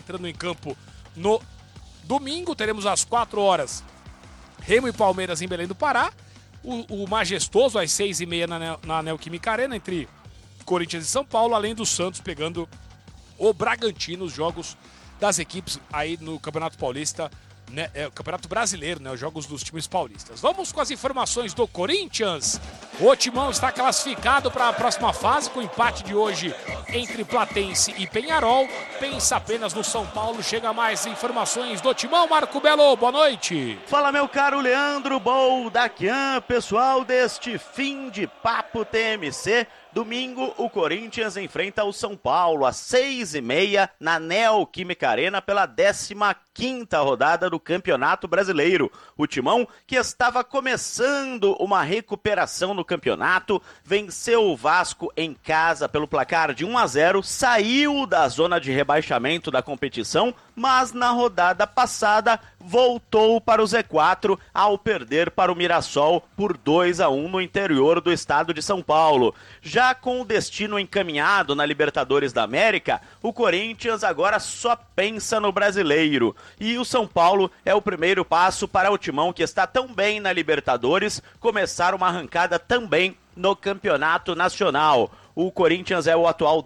entrando em campo no domingo. Teremos às 4 horas Remo e Palmeiras em Belém do Pará. O majestoso às 6h30 na Neoquímica Arena, entre Corinthians e São Paulo, além do Santos pegando o Bragantino, os jogos das equipes aí no Campeonato Paulista, né, o Campeonato Brasileiro, né, os jogos dos times paulistas. Vamos com as informações do Corinthians. O Timão está classificado para a próxima fase com o empate de hoje entre Platense e Peñarol. Pensa apenas no São Paulo. Chega mais informações do Timão. Marco Belo, boa noite. Fala, meu caro Leandro Boldaquian, pessoal deste fim de Papo TMC. Domingo, o Corinthians enfrenta o São Paulo às 6h30 na Neoquímica Arena pela 15ª rodada do Campeonato Brasileiro. O Timão, que estava começando uma recuperação no campeonato, venceu o Vasco em casa pelo placar de 1-0, saiu da zona de rebaixamento da competição, mas na rodada passada voltou para o Z4 ao perder para o Mirassol por 2-1 no interior do estado de São Paulo. Já com o destino encaminhado na Libertadores da América, o Corinthians agora só pensa no Brasileiro. E o São Paulo é o primeiro passo para o Timão, que está tão bem na Libertadores, começar uma arrancada também no Campeonato Nacional. O Corinthians é o atual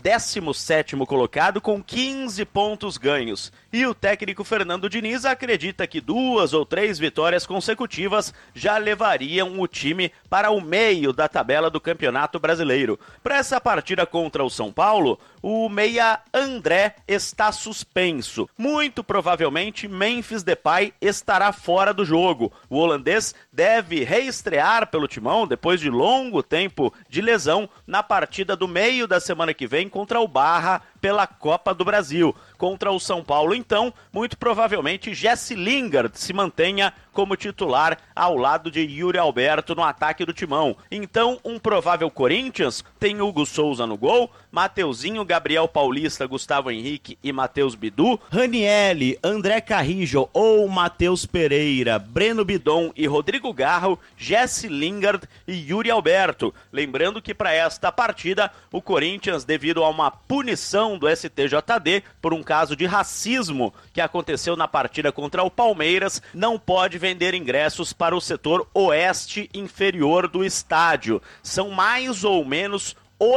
17º colocado com 15 pontos ganhos. E o técnico Fernando Diniz acredita que 2 ou 3 vitórias consecutivas já levariam o time para o meio da tabela do Campeonato Brasileiro. Para essa partida contra o São Paulo, o meia André está suspenso. Muito provavelmente Memphis Depay estará fora do jogo. O holandês deve reestrear pelo Timão depois de longo tempo de lesão na partida do meio da semana que vem contra o Barra pela Copa do Brasil. Contra o São Paulo, então, muito provavelmente Jesse Lingard se mantenha como titular ao lado de Yuri Alberto no ataque do Timão. Então, um provável Corinthians tem Hugo Souza no gol, Mateuzinho, Gabriel Paulista, Gustavo Henrique e Matheus Bidu, Ranielli, André Carrijo ou Matheus Pereira, Breno Bidon e Rodrigo Garro, Jesse Lingard e Yuri Alberto. Lembrando que para esta partida, o Corinthians, devido a uma punição do STJD por um caso de racismo que aconteceu na partida contra o Palmeiras, não pode vender ingressos para o setor oeste inferior do estádio. São mais ou menos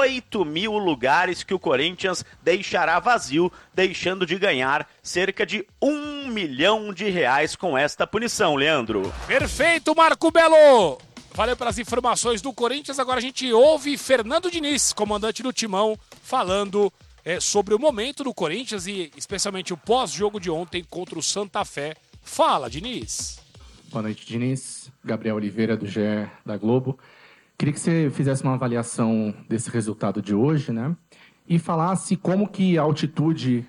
8.000 lugares que o Corinthians deixará vazio, deixando de ganhar cerca de R$1 milhão com esta punição, Leandro. Perfeito, Marco Belo! Valeu pelas informações do Corinthians. Agora a gente ouve Fernando Diniz, comandante do Timão, falando sobre o momento do Corinthians e especialmente o pós-jogo de ontem contra o Santa Fé. Fala, Diniz. Boa noite, Diniz. Gabriel Oliveira, do GE da Globo. Queria que você fizesse uma avaliação desse resultado de hoje, né? E falasse como que a altitude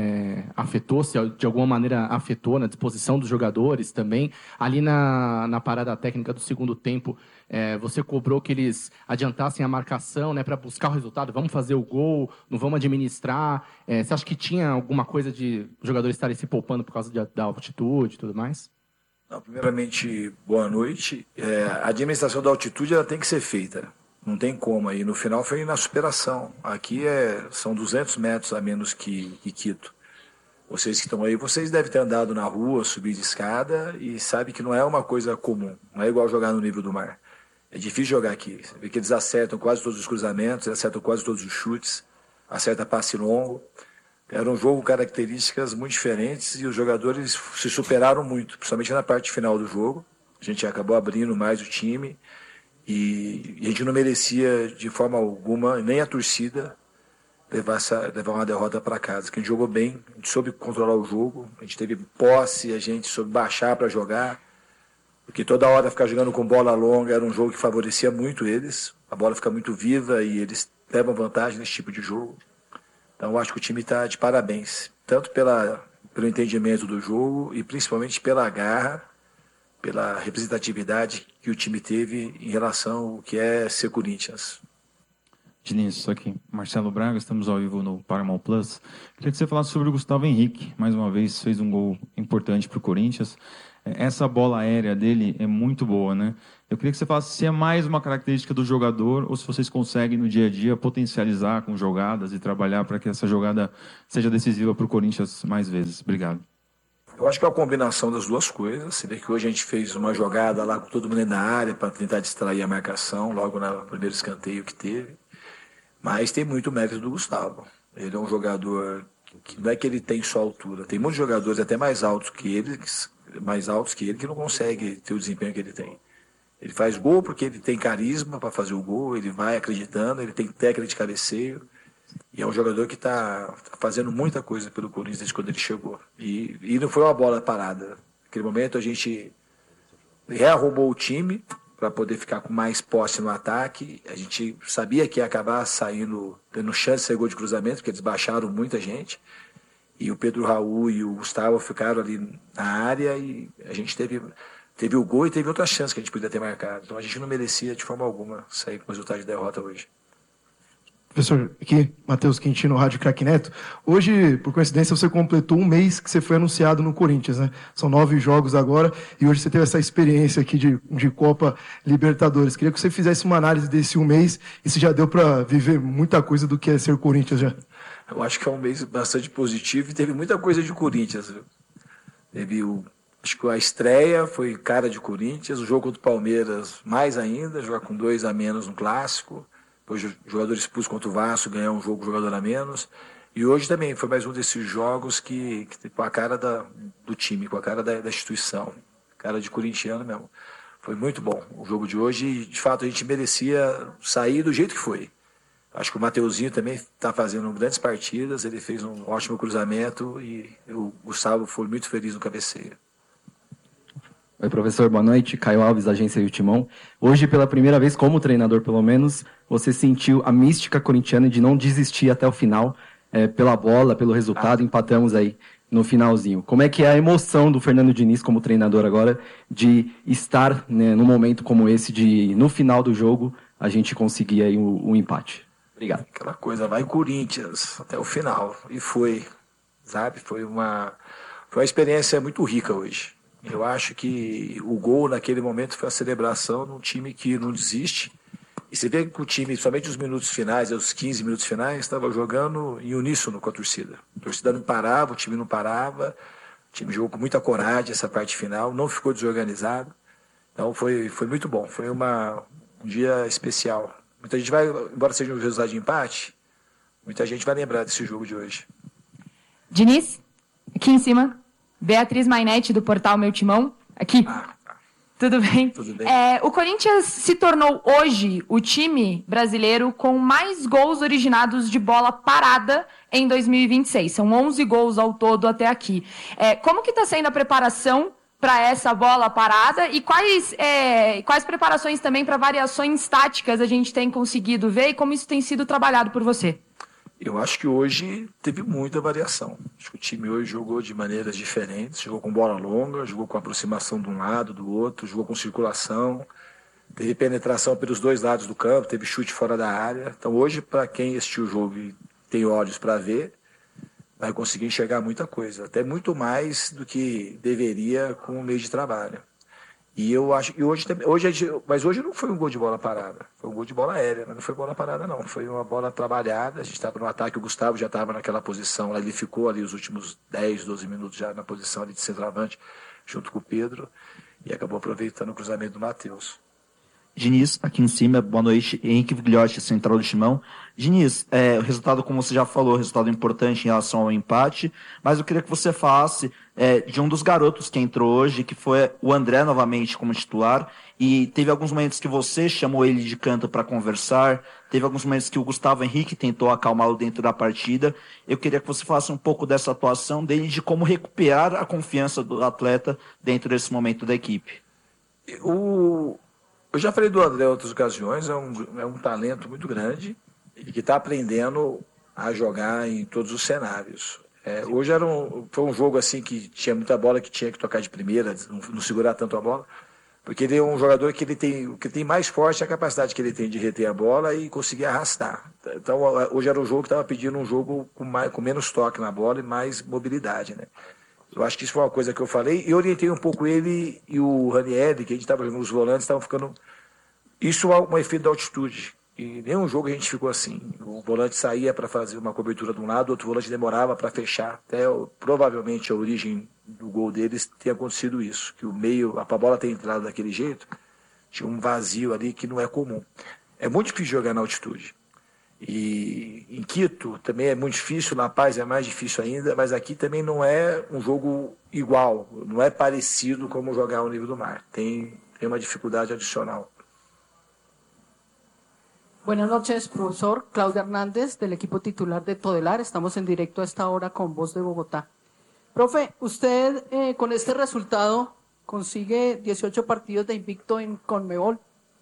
afetou, se de alguma maneira afetou na disposição dos jogadores também. Ali na parada técnica do segundo tempo, você cobrou que eles adiantassem a marcação, né, para buscar o resultado. Vamos fazer o gol, não vamos administrar. Você acha que tinha alguma coisa de os jogadores estarem se poupando por causa da altitude e tudo mais? Não, primeiramente, boa noite. A administração da altitude ela tem que ser feita. Não tem como aí. No final foi na superação. Aqui são 200 metros a menos que Quito. Vocês que estão aí, vocês devem ter andado na rua, subido de escada e sabem que não é uma coisa comum. Não é igual jogar no nível do mar. É difícil jogar aqui. Você vê que eles acertam quase todos os cruzamentos, eles acertam quase todos os chutes, acerta passe longo. Era um jogo com características muito diferentes e os jogadores se superaram muito, principalmente na parte final do jogo. A gente acabou abrindo mais o time e a gente não merecia de forma alguma, nem a torcida, levar uma derrota para casa. Que a gente jogou bem, a gente soube controlar o jogo, a gente teve posse, a gente soube baixar para jogar, porque toda hora ficar jogando com bola longa era um jogo que favorecia muito eles, a bola fica muito viva e eles levam vantagem nesse tipo de jogo. Então eu acho que o time está de parabéns, tanto pelo entendimento do jogo e principalmente pela garra, pela representatividade que o time teve em relação ao que é ser Corinthians. Diniz, só aqui, Marcelo Braga, estamos ao vivo no Paramount Plus. Queria que você falasse sobre o Gustavo Henrique, mais uma vez fez um gol importante para o Corinthians. Essa bola aérea dele é muito boa, né? Eu queria que você falasse se é mais uma característica do jogador ou se vocês conseguem no dia a dia potencializar com jogadas e trabalhar para que essa jogada seja decisiva para o Corinthians mais vezes. Obrigado. Eu acho que é uma combinação das duas coisas. Você vê que hoje a gente fez uma jogada lá com todo mundo na área para tentar distrair a marcação, logo no primeiro escanteio que teve. Mas tem muito mérito do Gustavo. Ele é um jogador que não é que ele tem só altura. Tem muitos jogadores até mais altos que ele que não conseguem ter o desempenho que ele tem. Ele faz gol porque ele tem carisma para fazer o gol, ele vai acreditando, ele tem técnica de cabeceio. E é um jogador que está fazendo muita coisa pelo Corinthians desde quando ele chegou. E não foi uma bola parada. Naquele momento a gente rearrumou o time para poder ficar com mais posse no ataque. A gente sabia que ia acabar saindo, tendo chance de ser gol de cruzamento, porque eles baixaram muita gente. E o Pedro Raul e o Gustavo ficaram ali na área e a gente teve o gol e teve outras chances que a gente podia ter marcado. Então a gente não merecia de forma alguma sair com o resultado de derrota hoje. Professor, aqui, Matheus Quintino, Rádio Craque Neto. Hoje, por coincidência, você completou um mês que você foi anunciado no Corinthians, né? São 9 jogos agora e hoje você teve essa experiência aqui de Copa Libertadores. Queria que você fizesse uma análise desse um mês e se já deu para viver muita coisa do que é ser Corinthians já. Eu acho que é um mês bastante positivo e teve muita coisa de Corinthians. Acho que a estreia foi cara de Corinthians, o jogo contra o Palmeiras mais ainda, jogar com 2 a menos no Clássico. Depois o jogador expulso contra o Vasco, ganhar um jogo com jogador a menos. E hoje também foi mais um desses jogos que com a cara do time, com a cara da instituição, cara de corintiano mesmo. Foi muito bom o jogo de hoje e, de fato, a gente merecia sair do jeito que foi. Acho que o Mateuzinho também está fazendo grandes partidas, ele fez um ótimo cruzamento e o Gustavo foi muito feliz no cabeceio. Oi, professor, boa noite. Caio Alves, agência do Timão. Hoje, pela primeira vez, como treinador, pelo menos, você sentiu a mística corintiana de não desistir até o final, pela bola, pelo resultado, empatamos aí no finalzinho. Como é que é a emoção do Fernando Diniz como treinador agora, de estar, né, num momento como esse, de no final do jogo, a gente conseguir aí um empate? Obrigado. Aquela coisa, vai Corinthians até o final. E foi, sabe? Foi uma experiência muito rica hoje. Eu acho que o gol naquele momento foi a celebração de um time que não desiste. E você vê que o time, somente os minutos finais, os 15 minutos finais, estava jogando em uníssono com a torcida. A torcida não parava, o time não parava. O time jogou com muita coragem essa parte final, não ficou desorganizado. Então foi muito bom, foi um dia especial. Muita gente vai, embora seja um resultado de empate, muita gente vai lembrar desse jogo de hoje. Diniz, aqui em cima. Beatriz Mainetti, do portal Meu Timão. Aqui. Tudo bem? Tudo bem. O Corinthians se tornou hoje o time brasileiro com mais gols originados de bola parada em 2026. São 11 gols ao todo até aqui. Como que está sendo a preparação para essa bola parada e quais preparações também para variações táticas a gente tem conseguido ver e como isso tem sido trabalhado por você? Eu acho que hoje teve muita variação. Acho que o time hoje jogou de maneiras diferentes, jogou com bola longa, jogou com aproximação de um lado, do outro, jogou com circulação, teve penetração pelos dois lados do campo, teve chute fora da área. Então hoje, para quem assistiu o jogo e tem olhos para ver, vai conseguir enxergar muita coisa, até muito mais do que deveria com o meio de trabalho. E eu acho que mas hoje não foi um gol de bola parada, foi um gol de bola aérea, mas não foi bola parada não, foi uma bola trabalhada, a gente estava no ataque, o Gustavo já estava naquela posição, ele ficou ali os últimos 10, 12 minutos já na posição ali de centroavante, junto com o Pedro, e acabou aproveitando o cruzamento do Matheus. Diniz, aqui em cima, boa noite, Henrique Vigliotti, central do Timão. Diniz, o resultado, como você já falou, resultado importante em relação ao empate, mas eu queria que você falasse de um dos garotos que entrou hoje, que foi o André novamente como titular, e teve alguns momentos que você chamou ele de canto para conversar, teve alguns momentos que o Gustavo Henrique tentou acalmá-lo dentro da partida. Eu queria que você falasse um pouco dessa atuação dele, de como recuperar a confiança do atleta dentro desse momento da equipe. Eu já falei do André em outras ocasiões, é um talento muito grande e que está aprendendo a jogar em todos os cenários. Hoje foi um jogo assim que tinha muita bola, que tinha que tocar de primeira, não segurar tanto a bola, Porque ele é um jogador que o que tem mais forte é a capacidade que ele tem de reter a bola e conseguir arrastar. Então, hoje era um jogo que estava pedindo um jogo com menos toque na bola e mais mobilidade, né? Eu acho que isso foi uma coisa que eu falei. E orientei um pouco ele e o Ranieri, que a gente estava jogando, os volantes estavam ficando... Isso é um efeito da altitude. E nenhum jogo a gente ficou assim. O volante saía para fazer uma cobertura de um lado, o outro volante demorava para fechar. Até provavelmente a origem do gol deles tenha acontecido isso. Que o meio, a bola ter entrado daquele jeito, tinha um vazio ali que não é comum. É muito difícil jogar na altitude. E em Quito também é muito difícil, La Paz é mais difícil ainda, mas aqui também não é um jogo igual, não é parecido como jogar ao nível do mar. Tem uma dificuldade adicional. Buenas noches, profesor. Claudia Hernández, del equipo titular de Todelar. Estamos en directo a esta hora con Voz de Bogotá. Profe, usted con este resultado consigue 18 partidos de invicto en Conmebol,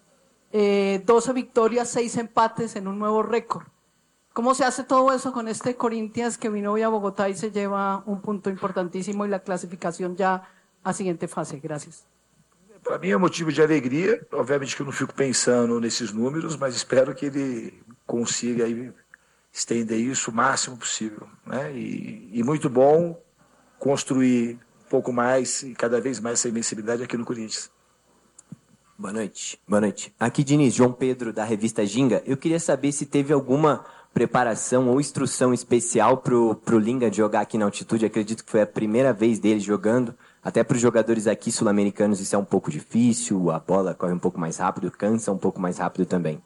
12 victorias, 6 empates en un nuevo récord. ¿Cómo se hace todo eso con este Corinthians que vino hoy a Bogotá y se lleva un punto importantísimo y la clasificación ya a siguiente fase? Gracias. Para mim é um motivo de alegria. Obviamente que eu não fico pensando nesses números, mas espero que ele consiga aí estender isso o máximo possível, né? E muito bom construir um pouco mais e cada vez mais essa invencibilidade aqui no Corinthians. Boa noite. Boa noite. Aqui, Diniz, João Pedro, da revista Ginga. Eu queria saber se teve alguma preparação ou instrução especial pro Linga jogar aqui na altitude. Acredito que foi a primeira vez dele jogando. Até para os jogadores aqui sul-americanos isso é um pouco difícil, a bola corre um pouco mais rápido, cansa um pouco mais rápido também.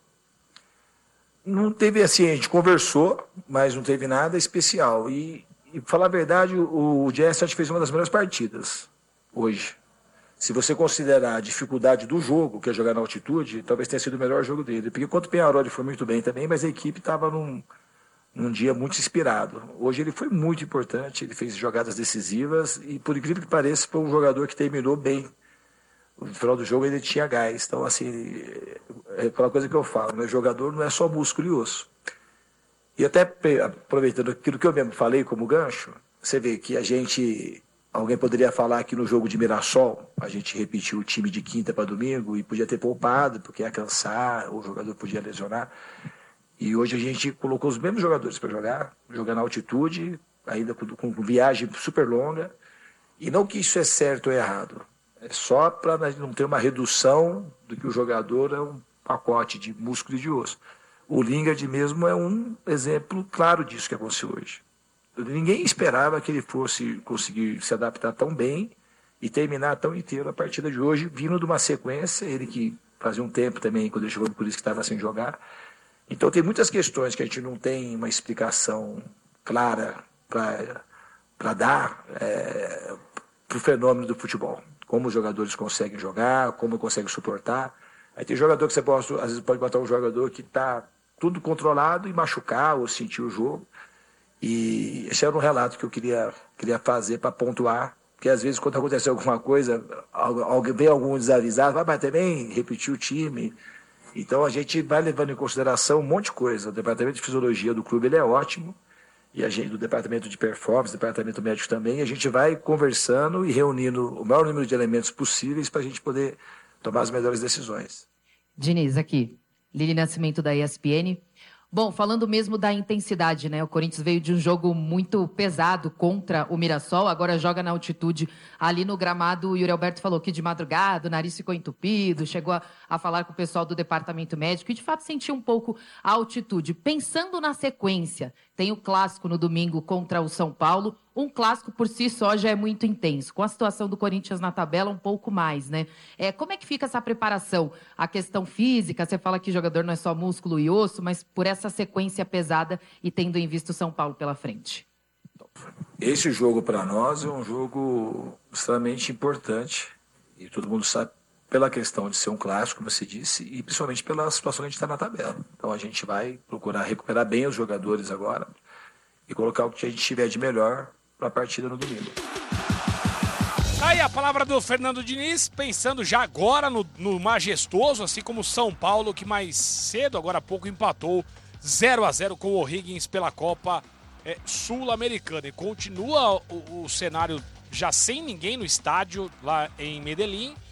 Não teve assim, a gente conversou, mas não teve nada especial. E para falar a verdade, o Jesse fez uma das melhores partidas hoje. Se você considerar a dificuldade do jogo, que é jogar na altitude, talvez tenha sido o melhor jogo dele. Porque contra o Peñarol ele foi muito bem também, mas a equipe estava num dia muito inspirado. Hoje ele foi muito importante, ele fez jogadas decisivas e, por incrível que pareça, foi um jogador que terminou bem. No final do jogo ele tinha gás. Então, assim, é aquela coisa que eu falo, né? O jogador não é só músculo e osso. E até aproveitando aquilo que eu mesmo falei como gancho, você vê que alguém poderia falar que no jogo de Mirassol, a gente repetiu o time de quinta para domingo e podia ter poupado, porque ia cansar, ou o jogador podia lesionar. E hoje a gente colocou os mesmos jogadores para jogar na altitude, ainda com viagem super longa. E não que isso é certo ou errado, é só para não ter uma redução do que o jogador é um pacote de músculo e de osso. O Lingard mesmo é um exemplo claro disso que aconteceu hoje. Ninguém esperava que ele fosse conseguir se adaptar tão bem e terminar tão inteiro a partida de hoje, vindo de uma sequência, ele que fazia um tempo também, quando ele chegou no Corinthians, que estava sem jogar. Então tem muitas questões que a gente não tem uma explicação clara para dar para o fenômeno do futebol. Como os jogadores conseguem jogar, como conseguem suportar. Aí tem jogador que você às vezes pode botar um jogador que está tudo controlado e machucar ou sentir o jogo. E esse era um relato que eu queria fazer para pontuar, porque às vezes quando acontece alguma coisa, vem algum desavisado, mas também repetir o time. Então a gente vai levando em consideração um monte de coisa. O departamento de fisiologia do clube ele é ótimo, e a gente, do departamento de performance, do departamento médico também, a gente vai conversando e reunindo o maior número de elementos possíveis para a gente poder tomar as melhores decisões. Diniz, aqui, Lili Nascimento da ESPN. Bom, falando mesmo da intensidade, né? O Corinthians veio de um jogo muito pesado contra o Mirassol, agora joga na altitude ali no gramado. O Yuri Alberto falou que de madrugada o nariz ficou entupido, chegou a falar com o pessoal do departamento médico e de fato sentiu um pouco a altitude. Pensando na sequência, tem o clássico no domingo contra o São Paulo. Um clássico por si só já é muito intenso. Com a situação do Corinthians na tabela, um pouco mais, né? Como é que fica essa preparação? A questão física, você fala que jogador não é só músculo e osso, mas por essa sequência pesada e tendo em vista o São Paulo pela frente. Esse jogo para nós é um jogo extremamente importante. E todo mundo sabe pela questão de ser um clássico, como você disse, e principalmente pela situação que a gente está na tabela. Então a gente vai procurar recuperar bem os jogadores agora e colocar o que a gente tiver de melhor para a partida no domingo. Aí a palavra do Fernando Diniz, pensando já agora no majestoso, assim como o São Paulo, que mais cedo, agora há pouco, empatou 0-0 com o O'Higgins pela Copa Sul-Americana. E continua o cenário já sem ninguém no estádio lá em Medellín.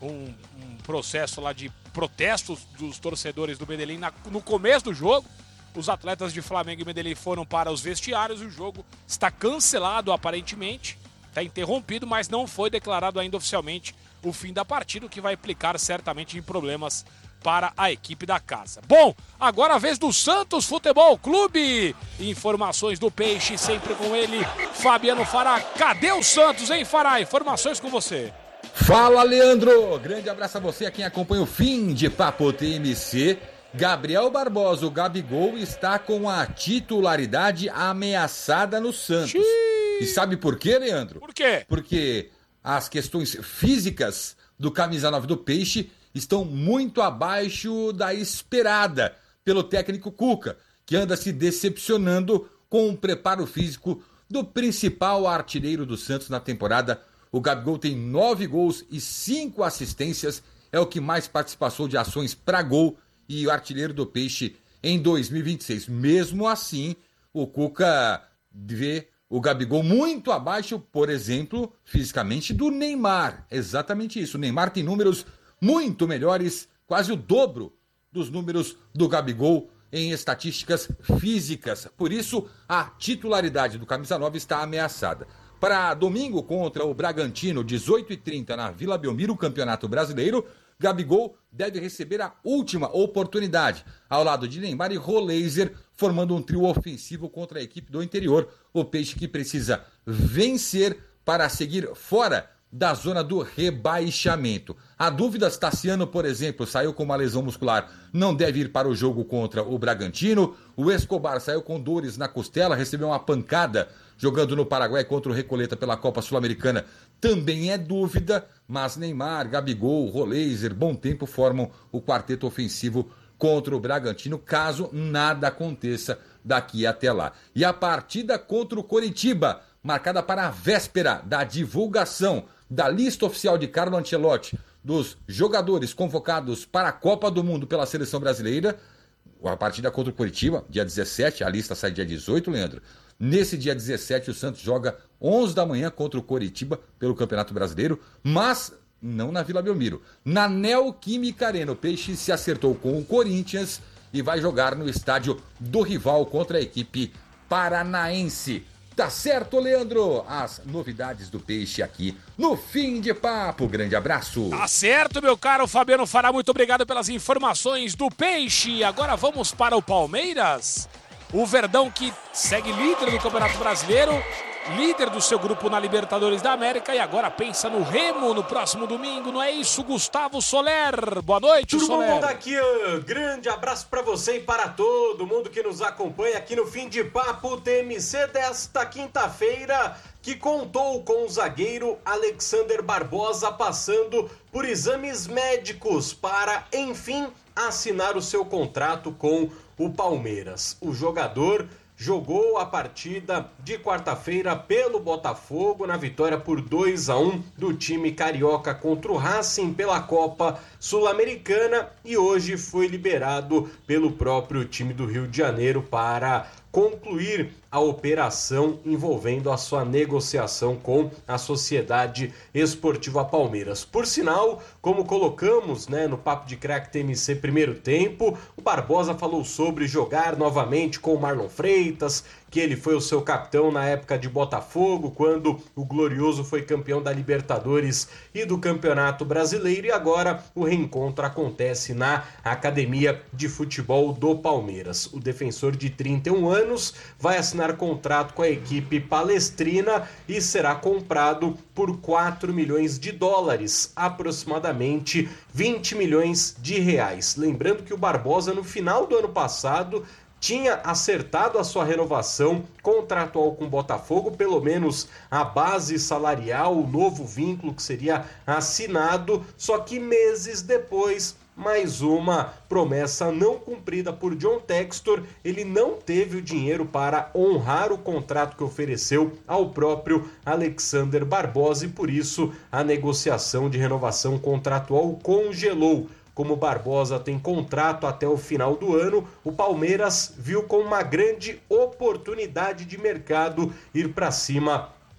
um processo lá de protestos dos torcedores do Medellín no começo do jogo. Os atletas de Flamengo e Medellín foram para os vestiários e o jogo está cancelado aparentemente, está interrompido, mas não foi declarado ainda oficialmente o fim da partida, o que vai implicar certamente em problemas para a equipe da casa. Bom, agora a vez do Santos Futebol Clube. Informações do Peixe, sempre com ele, Fabiano Fará. Cadê o Santos, hein, Fará? Informações com você. Fala, Leandro! Grande abraço a você, a quem acompanha o Fim de Papo TMC. Gabriel Barbosa, o Gabigol, está com a titularidade ameaçada no Santos. E sabe por quê, Leandro? Por quê? Porque as questões físicas do camisa 9 do Peixe estão muito abaixo da esperada pelo técnico Cuca, que anda se decepcionando com o preparo físico do principal artilheiro do Santos na temporada. O Gabigol tem 9 gols e 5 assistências, é o que mais participação de ações para gol e o artilheiro do Peixe em 2026. Mesmo assim, o Cuca vê o Gabigol muito abaixo, por exemplo, fisicamente, do Neymar. Exatamente isso. O Neymar tem números muito melhores, quase o dobro dos números do Gabigol em estatísticas físicas. Por isso, a titularidade do camisa 9 está ameaçada. Para domingo contra o Bragantino, 18h30 na Vila Belmiro, Campeonato Brasileiro, Gabigol deve receber a última oportunidade, ao lado de Neymar e Roleiser, formando um trio ofensivo contra a equipe do interior. O Peixe que precisa vencer para seguir fora da zona do rebaixamento. A dúvida, Tassiano, por exemplo, saiu com uma lesão muscular, não deve ir para o jogo contra o Bragantino. O Escobar saiu com dores na costela, recebeu uma pancada jogando no Paraguai contra o Recoleta pela Copa Sul-Americana, também é dúvida, mas Neymar, Gabigol, Roleiser, Bom Tempo formam o quarteto ofensivo contra o Bragantino, caso nada aconteça daqui até lá. E a partida contra o Coritiba, marcada para a véspera da divulgação da lista oficial de Carlo Ancelotti dos jogadores convocados para a Copa do Mundo pela Seleção Brasileira. A partida contra o Coritiba, dia 17, a lista sai dia 18, Leandro. Nesse dia 17, o Santos joga 11 da manhã contra o Coritiba pelo Campeonato Brasileiro, mas não na Vila Belmiro. Na Neoquímica Arena, o Peixe se acertou com o Corinthians e vai jogar no estádio do rival contra a equipe paranaense. Tá certo, Leandro? As novidades do Peixe aqui no Fim de Papo. Grande abraço. Tá certo, meu caro Fabiano Fará. Muito obrigado pelas informações do Peixe. Agora vamos para o Palmeiras. O Verdão que segue líder do Campeonato Brasileiro, líder do seu grupo na Libertadores da América e agora pensa no Remo no próximo domingo, não é isso, Gustavo Soler? Boa noite, Soler. Tudo bom daqui? Grande abraço para você e para todo mundo que nos acompanha aqui no Fim de Papo TMC desta quinta-feira, que contou com o zagueiro Alexander Barbosa passando por exames médicos para, enfim, assinar o seu contrato com o Palmeiras. O jogador jogou a partida de quarta-feira pelo Botafogo na vitória por 2-1 do time carioca contra o Racing pela Copa Sul-Americana e hoje foi liberado pelo próprio time do Rio de Janeiro para concluir a operação envolvendo a sua negociação com a Sociedade Esportiva Palmeiras. Por sinal, como colocamos, no Papo de Craque TMC primeiro tempo, o Barbosa falou sobre jogar novamente com o Marlon Freitas, que ele foi o seu capitão na época de Botafogo, quando o Glorioso foi campeão da Libertadores e do Campeonato Brasileiro, e agora o reencontro acontece na Academia de Futebol do Palmeiras. O defensor de 31 anos vai assinar contrato com a equipe palestrina e será comprado por 4 milhões de dólares, aproximadamente 20 milhões de reais. Lembrando que o Barbosa, no final do ano passado, tinha acertado a sua renovação contratual com o Botafogo, pelo menos a base salarial, o novo vínculo que seria assinado, só que meses depois, mais uma promessa não cumprida por John Textor, ele não teve o dinheiro para honrar o contrato que ofereceu ao próprio Alexander Barbosa e por isso a negociação de renovação contratual congelou. Como Barbosa tem contrato até o final do ano, o Palmeiras viu como uma grande oportunidade de mercado ir para cima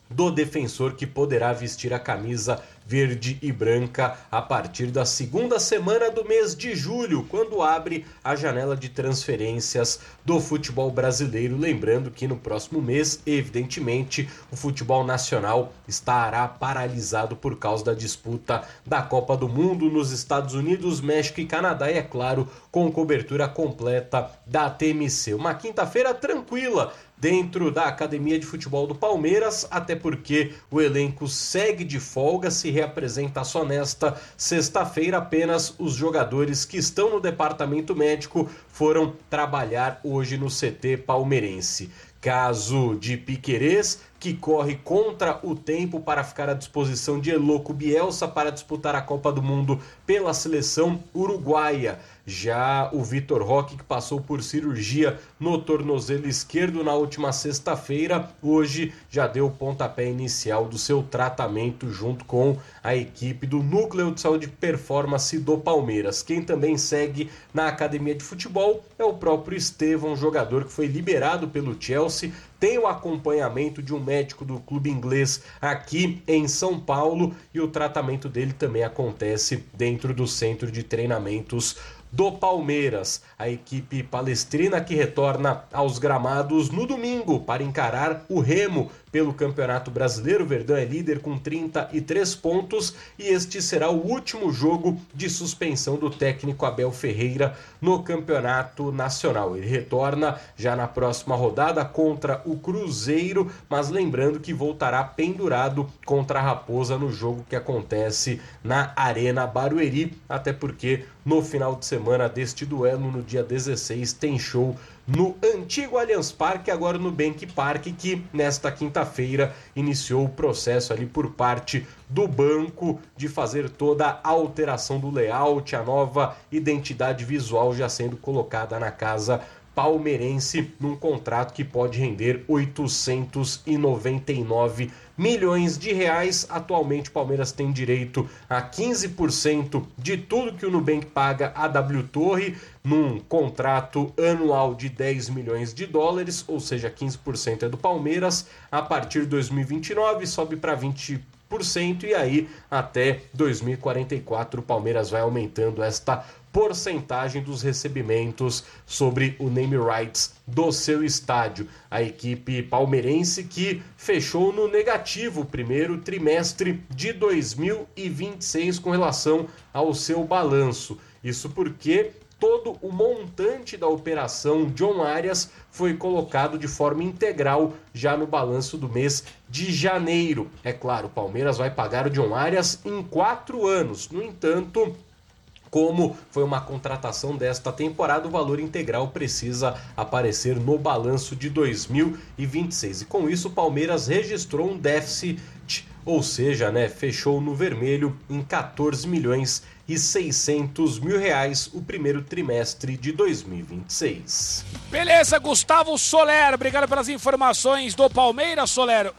do Defensor, que poderá vestir a camisa verde e branca a partir da segunda semana do mês de julho, quando abre a janela de transferências do futebol brasileiro. Lembrando que no próximo mês, evidentemente, o futebol nacional estará paralisado por causa da disputa da Copa do Mundo nos Estados Unidos, México e Canadá, e é claro, com cobertura completa da TMC. Uma quinta-feira tranquila dentro da Academia de Futebol do Palmeiras, até porque o elenco segue de folga, se reapresenta só nesta sexta-feira. Apenas os jogadores que estão no departamento médico foram trabalhar hoje no CT palmeirense. Caso de Piquerez, que corre contra o tempo para ficar à disposição de Eloco Bielsa para disputar a Copa do Mundo pela seleção uruguaia. Já o Vitor Roque, que passou por cirurgia no tornozelo esquerdo na última sexta-feira, hoje já deu o pontapé inicial do seu tratamento junto com a equipe do Núcleo de Saúde e Performance do Palmeiras. Quem também segue na academia de futebol é o próprio Estevão, jogador que foi liberado pelo Chelsea, tem o acompanhamento de um médico do clube inglês aqui em São Paulo, e o tratamento dele também acontece dentro do centro de treinamentos do Palmeiras. A equipe palestrina que retorna aos gramados no domingo para encarar o Remo pelo Campeonato Brasileiro. O Verdão é líder com 33 pontos e este será o último jogo de suspensão do técnico Abel Ferreira no Campeonato Nacional. Ele retorna já na próxima rodada contra o Cruzeiro, mas lembrando que voltará pendurado contra a Raposa no jogo que acontece na Arena Barueri, até porque no final de semana deste duelo, no dia 16, tem show no antigo Allianz Parque, agora no Nubank Park, que nesta quinta-feira iniciou o processo ali por parte do banco de fazer toda a alteração do layout, a nova identidade visual já sendo colocada na casa palmeirense, num contrato que pode render 899 milhões de reais. Atualmente o Palmeiras tem direito a 15% de tudo que o Nubank paga a W Torre, num contrato anual de 10 milhões de dólares, ou seja, 15% é do Palmeiras. A partir de 2029 sobe para 20%, e aí até 2044 o Palmeiras vai aumentando esta porcentagem dos recebimentos sobre o name rights do seu estádio. A equipe palmeirense que fechou no negativo o primeiro trimestre de 2026 com relação ao seu balanço. Isso porque todo o montante da operação John Arias foi colocado de forma integral já no balanço do mês de janeiro. É claro, o Palmeiras vai pagar o John Arias em 4 anos. No entanto, como foi uma contratação desta temporada, o valor integral precisa aparecer no balanço de 2026. E com isso o Palmeiras registrou um déficit, ou seja, fechou no vermelho em 14 milhões e 600 mil reais o primeiro trimestre de 2026. Beleza, Gustavo Soler, obrigado pelas informações do Palmeiras, Soler.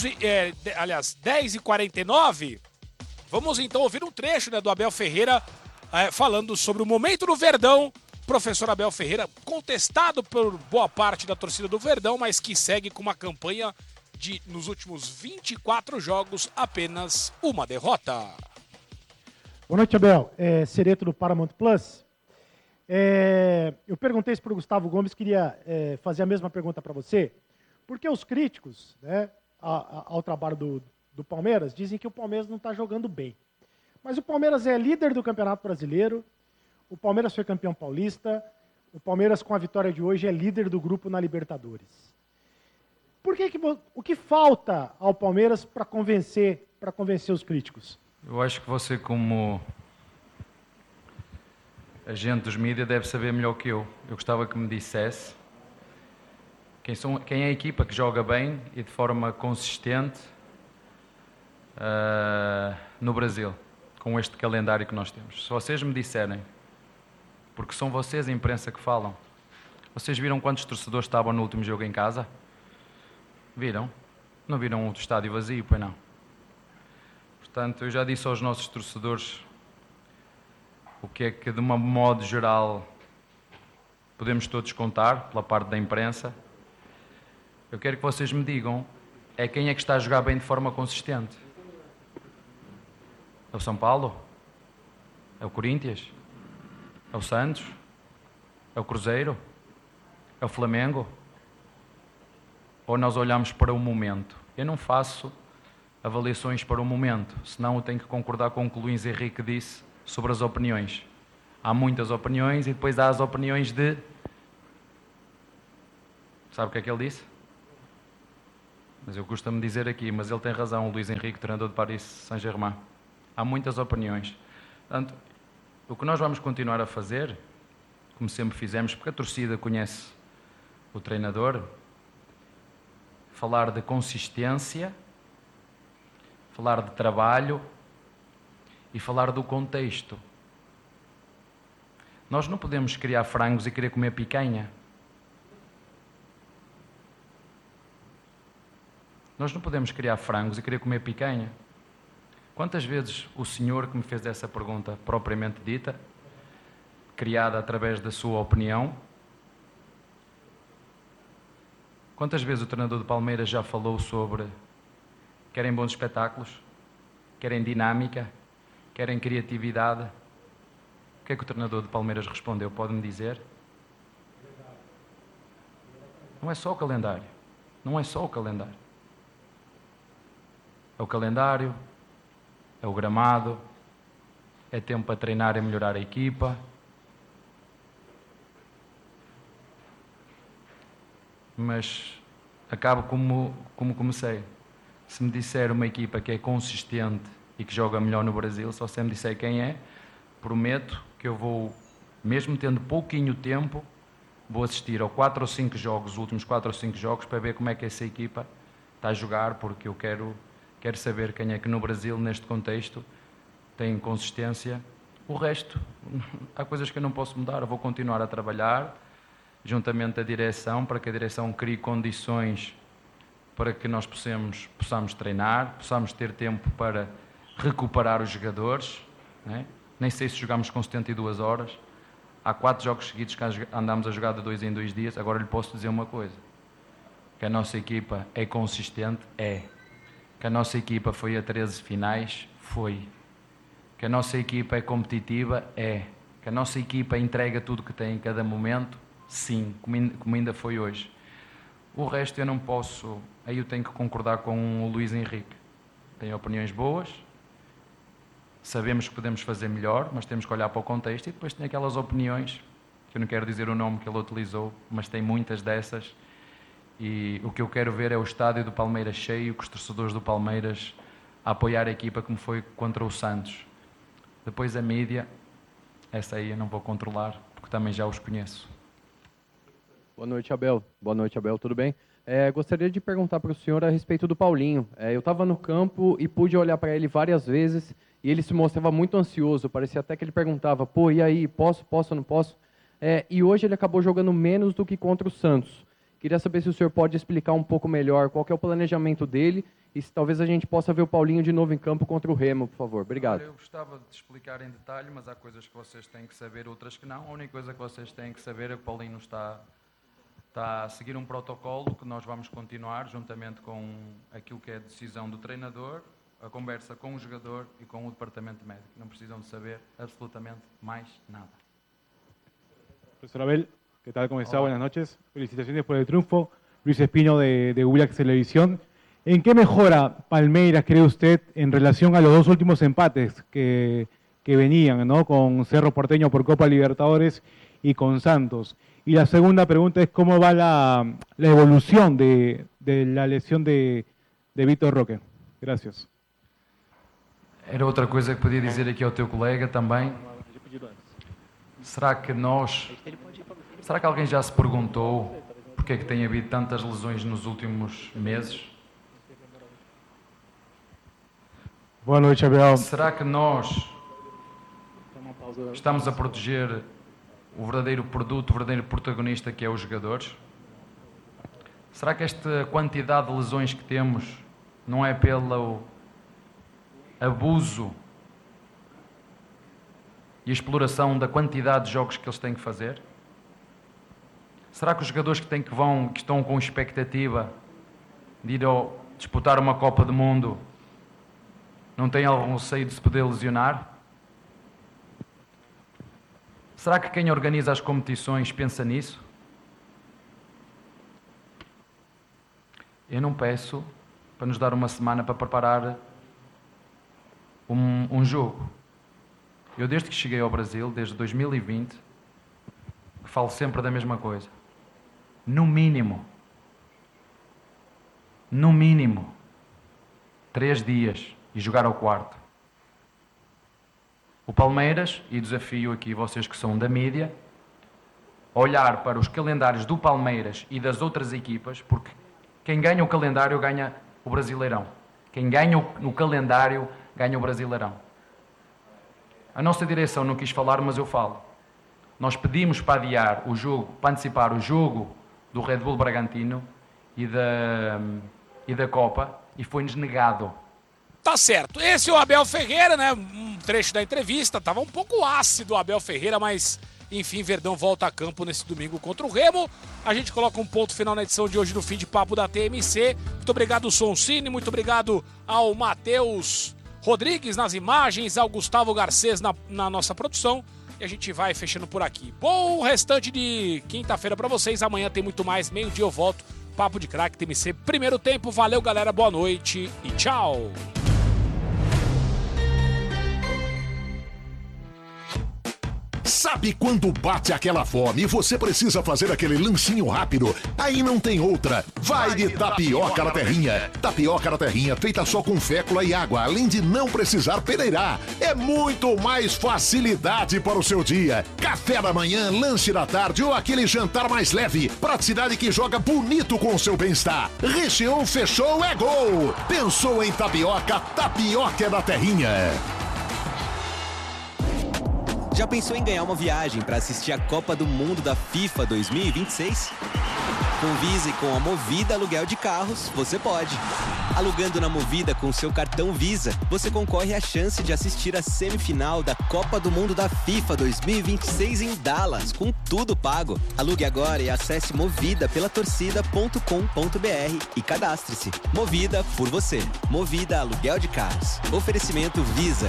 10h49. Vamos então ouvir um trecho do Abel Ferreira falando sobre o momento do Verdão. Professor Abel Ferreira, contestado por boa parte da torcida do Verdão, mas que segue com uma campanha de, nos últimos 24 jogos, apenas uma derrota. Boa noite, Abel. Cereto do Paramount Plus. Eu perguntei isso para o Gustavo Gomes, queria fazer a mesma pergunta para você, porque os críticos ao trabalho do Palmeiras dizem que o Palmeiras não está jogando bem. Mas o Palmeiras é líder do Campeonato Brasileiro, o Palmeiras foi campeão paulista, o Palmeiras, com a vitória de hoje, é líder do grupo na Libertadores. O que falta ao Palmeiras para convencer os críticos? Eu acho que você, como agente dos mídias, deve saber melhor que eu. Eu gostava que me dissesse quem é a equipa que joga bem e de forma consistente no Brasil, com este calendário que nós temos. Se vocês me disserem, porque são vocês, a imprensa, que falam. Vocês viram quantos torcedores estavam no último jogo em casa? Viram? Não viram o estádio vazio, pois não? Portanto, eu já disse aos nossos torcedores o que é que, de um modo geral, podemos todos contar pela parte da imprensa. Eu quero que vocês me digam é quem é que está a jogar bem de forma consistente. É o São Paulo? É o Corinthians? É o Santos? É o Cruzeiro? É o Flamengo? Ou nós olhamos para o momento? Eu não faço avaliações para o momento, senão eu tenho que concordar com o que o Luís Henrique disse sobre as opiniões. Há muitas opiniões e depois há as opiniões de... Sabe o que é que ele disse? Mas eu costumo dizer aqui, mas ele tem razão, o Luís Henrique, treinador de Paris Saint-Germain. Há muitas opiniões. Portanto, o que nós vamos continuar a fazer, como sempre fizemos, porque a torcida conhece o treinador, falar de consistência, falar de trabalho e falar do contexto. Nós não podemos criar frangos e querer comer picanha. Nós não podemos criar frangos e querer comer picanha. Quantas vezes o senhor que me fez essa pergunta propriamente dita, criada através da sua opinião, quantas vezes o treinador do Palmeiras já falou sobre querem bons espetáculos, querem dinâmica, querem criatividade? O que é que o treinador do Palmeiras respondeu? Pode-me dizer? Não é só o calendário. Não é só o calendário. É o calendário, é o gramado, é tempo para treinar e melhorar a equipa. Mas acabo como comecei. Se me disser uma equipa que é consistente e que joga melhor no Brasil, só se me disser quem é, prometo que eu vou, mesmo tendo pouquinho tempo, vou assistir a 4 ou 5 jogos, os últimos 4 ou 5 jogos, para ver como é que essa equipa está a jogar, porque eu quero saber quem é que no Brasil, neste contexto, tem consistência. O resto, há coisas que eu não posso mudar, eu vou continuar a trabalhar, juntamente à direção, para que a direção crie condições para que nós possamos treinar, possamos ter tempo para recuperar os jogadores, né? Nem sei se jogamos com 72 horas, há 4 jogos seguidos que andamos a jogar de 2 em 2 dias. Agora lhe posso dizer uma coisa, que a nossa equipa é consistente, que a nossa equipa foi a 13 finais, foi, que a nossa equipa é competitiva, que a nossa equipa entrega tudo que tem em cada momento, sim, como ainda foi hoje. O resto eu não posso, aí eu tenho que concordar com o Luís Henrique. Tem opiniões boas, sabemos que podemos fazer melhor, mas temos que olhar para o contexto, e depois tem aquelas opiniões, que eu não quero dizer o nome que ele utilizou, mas tem muitas dessas, e o que eu quero ver é o estádio do Palmeiras cheio, com os torcedores do Palmeiras a apoiar a equipa como foi contra o Santos. Depois a mídia, essa aí eu não vou controlar, porque também já os conheço. Boa noite, Abel. Boa noite, Abel. Tudo bem? Gostaria de perguntar para o senhor a respeito do Paulinho. Eu estava no campo e pude olhar para ele várias vezes e ele se mostrava muito ansioso. Parecia até que ele perguntava, pô, e aí, posso ou não posso? E hoje ele acabou jogando menos do que contra o Santos. Queria saber se o senhor pode explicar um pouco melhor qual que é o planejamento dele e se talvez a gente possa ver o Paulinho de novo em campo contra o Remo, por favor. Obrigado. Eu gostava de explicar em detalhe, mas há coisas que vocês têm que saber, outras que não. A única coisa que vocês têm que saber é que o Paulinho está a seguir um protocolo que nós vamos continuar, juntamente com aquilo que é a decisão do treinador, a conversa com o jogador e com o departamento médico. Não precisam de saber absolutamente mais nada. Profesor Abel, ¿qué tal? ¿Cómo está? Buenas noches. Felicitaciones por el triunfo. Luis Espino de Willax Televisión. ¿En qué mejora Palmeiras, cree usted, en relación a los 2 últimos empates que venían, ¿no? Con Cerro Porteño por Copa Libertadores y con Santos? Y la segunda pregunta es cómo va la evolución de la lesión de Vitor Roque. Gracias. Era outra coisa que podia dizer aqui ao teu colega também. Será que alguém já se perguntou porque é que tem havido tantas lesões nos últimos meses? Boa noite, Abel. Será que nós estamos a proteger o verdadeiro produto, o verdadeiro protagonista, que é os jogadores? Será que esta quantidade de lesões que temos não é pelo abuso e exploração da quantidade de jogos que eles têm que fazer? Será que os jogadores que estão com expectativa de ir disputar uma Copa do Mundo, não tem algum receio de se poder lesionar? Será que quem organiza as competições pensa nisso? Eu não peço para nos dar uma semana para preparar um jogo. Eu, desde que cheguei ao Brasil, desde 2020, falo sempre da mesma coisa. No mínimo, 3 dias e jogar ao quarto. O Palmeiras, e desafio aqui vocês que são da mídia, olhar para os calendários do Palmeiras e das outras equipas, porque quem ganha o calendário ganha o Brasileirão. Quem ganha no calendário ganha o Brasileirão. A nossa direção não quis falar, mas eu falo. Nós pedimos para adiar o jogo, para antecipar o jogo do Red Bull Bragantino e da Copa, e foi-nos negado. Tá certo. Esse é o Abel Ferreira, né? Um trecho da entrevista. Tava um pouco ácido o Abel Ferreira, mas enfim, Verdão volta a campo nesse domingo contra o Remo. A gente coloca um ponto final na edição de hoje do Fim de Papo da TMC. Muito obrigado, Soncini. Muito obrigado ao Matheus Rodrigues nas imagens, ao Gustavo Garcês na nossa produção. E a gente vai fechando por aqui. Bom restante de quinta-feira pra vocês. Amanhã tem muito mais. Meio-dia eu volto. Papo de Craque TMC. Primeiro tempo. Valeu, galera. Boa noite e tchau. Sabe quando bate aquela fome e você precisa fazer aquele lanchinho rápido? Aí não tem outra. Vai de Tapioca na Terrinha. Tapioca na Terrinha feita só com fécula e água, além de não precisar peneirar. É muito mais facilidade para o seu dia. Café da manhã, lanche da tarde ou aquele jantar mais leve. Praticidade que joga bonito com o seu bem-estar. Recheou, fechou, é gol. Pensou em tapioca? Tapioca da Terrinha. Já pensou em ganhar uma viagem para assistir a Copa do Mundo da FIFA 2026? Com Visa e com a Movida Aluguel de Carros, você pode. Alugando na Movida com seu cartão Visa, você concorre à chance de assistir a semifinal da Copa do Mundo da FIFA 2026 em Dallas, com tudo pago. Alugue agora e acesse movida.torcida.com.br e cadastre-se. Movida por você. Movida Aluguel de Carros. Oferecimento Visa.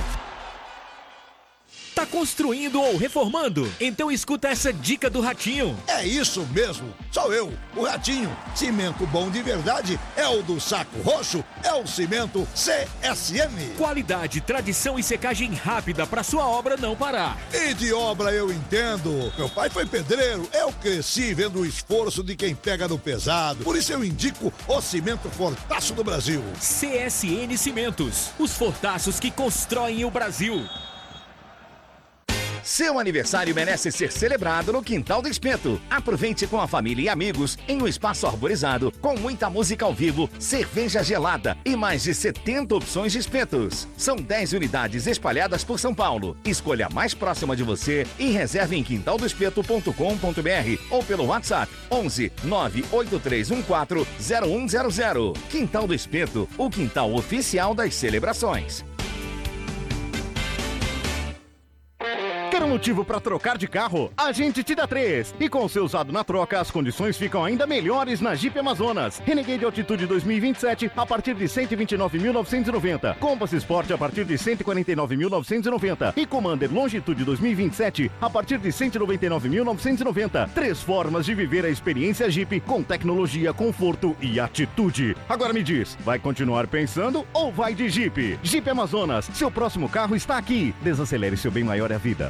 Tá construindo ou reformando? Então escuta essa dica do Ratinho. É isso mesmo, sou eu, o Ratinho. Cimento bom de verdade é o do Saco Roxo, é o cimento CSN. Qualidade, tradição e secagem rápida para sua obra não parar. E de obra eu entendo. Meu pai foi pedreiro, eu cresci vendo o esforço de quem pega no pesado. Por isso eu indico o cimento Fortaço do Brasil. CSN Cimentos, os fortaços que constroem o Brasil. Seu aniversário merece ser celebrado no Quintal do Espeto. Aproveite com a família e amigos em um espaço arborizado, com muita música ao vivo, cerveja gelada e mais de 70 opções de espetos. São 10 unidades espalhadas por São Paulo. Escolha a mais próxima de você e reserve em quintaldoespeto.com.br ou pelo WhatsApp 11 98314 0100. Quintal do Espeto, o quintal oficial das celebrações. Quer um motivo para trocar de carro? A gente te dá 3. E com o seu usado na troca, as condições ficam ainda melhores na Jeep Amazonas. Renegade Altitude 2027 a partir de 129.990. Compass Sport a partir de 149.990. E Commander Longitude 2027 a partir de 199.990. 3 formas de viver a experiência Jeep com tecnologia, conforto e atitude. Agora me diz, vai continuar pensando ou vai de Jeep? Jeep Amazonas, seu próximo carro está aqui. Desacelere, seu bem maior é a vida.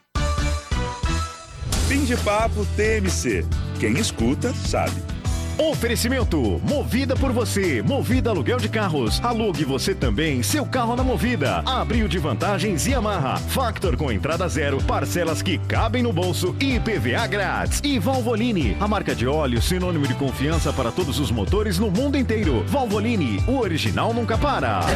Fim de Papo TMC. Quem escuta, sabe. Oferecimento, Movida por você, Movida Aluguel de Carros. Alugue você também seu carro na Movida. Abril de vantagens Yamaha, Factor com entrada zero, parcelas que cabem no bolso e IPVA grátis. E Valvoline, a marca de óleo sinônimo de confiança para todos os motores no mundo inteiro. Valvoline, o original nunca para.